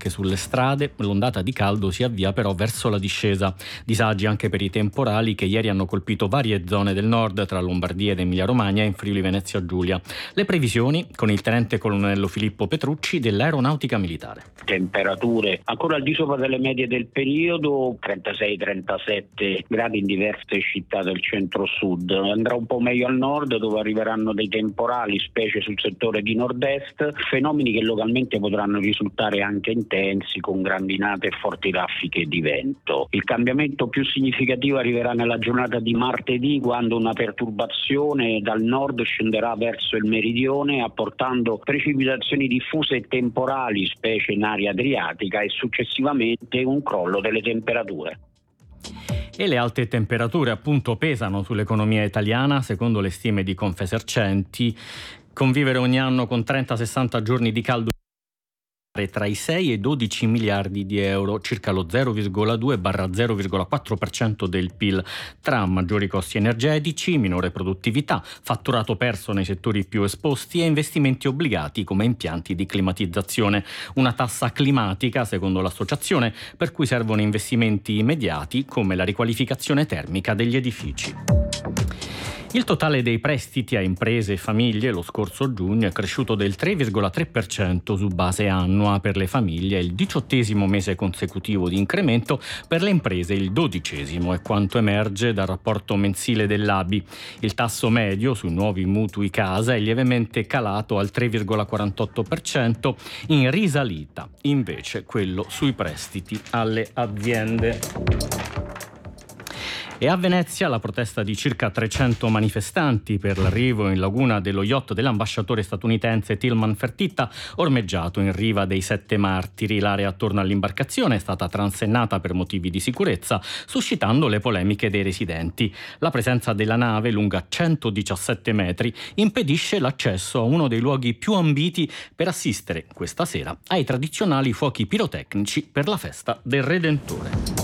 anche sulle strade. L'ondata di caldo si avvia però verso la discesa. Disagi anche per i temporali che ieri hanno colpito varie zone del nord tra Lombardia ed Emilia-Romagna e in Friuli Venezia Giulia. Le previsioni con il tenente colonnello Filippo Petrucci dell'Aeronautica Militare. Temperature ancora al di sopra delle medie del periodo, 36-37 gradi in diverse città del centro-sud. Andrà un po' meglio al nord, dove arriveranno dei temporali, specie sul settore di nord-est, fenomeni che localmente potranno risultare anche intensi, con grandinate e forti raffiche di vento. Il cambiamento più significativo arriverà nella giornata di martedì, quando una perturbazione dal nord scenderà verso il meridione, apportando precipitazioni diffuse e temporali, specie in area adriatica, e successivamente un crollo delle temperature. E le alte temperature appunto pesano sull'economia italiana. Secondo le stime di Confesercenti, convivere ogni anno con 30-60 giorni di caldo tra i 6 e i 12 miliardi di euro, circa lo 0,2-0,4% del PIL, tra maggiori costi energetici, minore produttività, fatturato perso nei settori più esposti e investimenti obbligati come impianti di climatizzazione. Una tassa climatica, secondo l'associazione, per cui servono investimenti immediati come la riqualificazione termica degli edifici. Il totale dei prestiti a imprese e famiglie lo scorso giugno è cresciuto del 3,3% su base annua per le famiglie, il 18° mese consecutivo di incremento, per le imprese il 12° è quanto emerge dal rapporto mensile dell'ABI. Il tasso medio sui nuovi mutui casa è lievemente calato al 3,48%, in risalita invece quello sui prestiti alle aziende. E a Venezia la protesta di circa 300 manifestanti per l'arrivo in laguna dello yacht dell'ambasciatore statunitense Tillman Fertitta, ormeggiato in riva dei 7 Martiri. L'area attorno all'imbarcazione è stata transennata per motivi di sicurezza, suscitando le polemiche dei residenti. La presenza della nave, lunga 117 metri, impedisce l'accesso a uno dei luoghi più ambiti per assistere questa sera ai tradizionali fuochi pirotecnici per la festa del Redentore.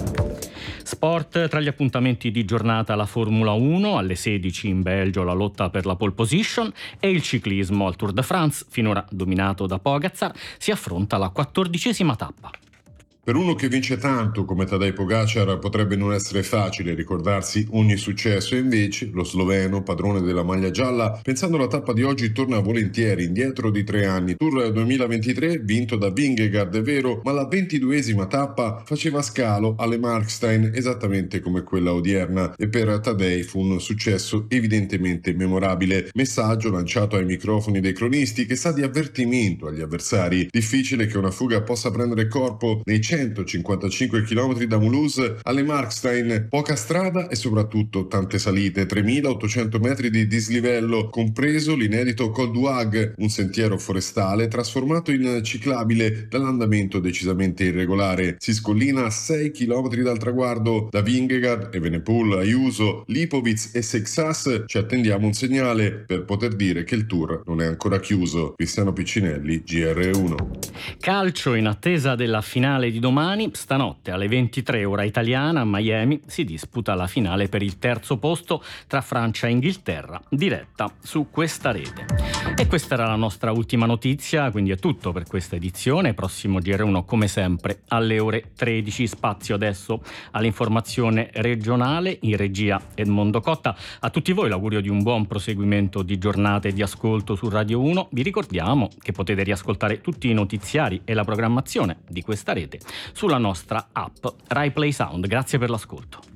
Sport, tra gli appuntamenti di giornata la Formula 1, alle 16 in Belgio la lotta per la pole position, e il ciclismo al Tour de France, finora dominato da Pogačar, si affronta la 14ª tappa. Per uno che vince tanto come Tadej Pogačar potrebbe non essere facile ricordarsi ogni successo, e invece lo sloveno, padrone della maglia gialla, pensando alla tappa di oggi torna volentieri indietro di 3 anni. Tour 2023 vinto da Vingegaard, è vero, ma la 22ª tappa faceva scalo alle Markstein, esattamente come quella odierna, e per Tadej fu un successo evidentemente memorabile. Messaggio lanciato ai microfoni dei cronisti che sa di avvertimento agli avversari. Difficile che una fuga possa prendere corpo nei 155 km da Mulhouse alle Markstein, poca strada e soprattutto tante salite, 3.800 metri di dislivello, compreso l'inedito Col du Hag, un sentiero forestale trasformato in ciclabile dall'andamento decisamente irregolare. Si scollina a 6 km dal traguardo. Da Vingegaard, Evenepoel, Ayuso, Lipovic e Seixas ci attendiamo un segnale per poter dire che il tour non è ancora chiuso. Cristiano Piccinelli, GR1. Calcio, in attesa della finale di domani. Stanotte alle 23 ora italiana a Miami si disputa la finale per il terzo posto tra Francia e Inghilterra, diretta su questa rete. E questa era la nostra ultima notizia, quindi è tutto per questa edizione. Prossimo GR1 come sempre alle ore 13. Spazio adesso all'informazione regionale, in regia Edmondo Cotta. A tutti voi l'augurio di un buon proseguimento di giornate di ascolto su Radio 1. Vi ricordiamo che potete riascoltare tutti i notiziari e la programmazione di questa rete sulla nostra app Rai Play Sound. Grazie per l'ascolto.